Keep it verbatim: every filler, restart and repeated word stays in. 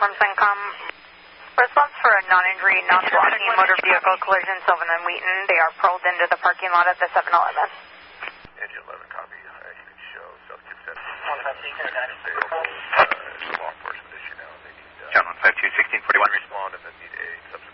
from CENTCOM. Response for a non-injury, non-blocking motor vehicle collision, Sylvan and Wheaton. They are pulled into the parking lot at the seven eleven. Engine eleven, copy. Uh, you can show subject seven. John one five two, sixteen forty-one. Respond and then need a subject.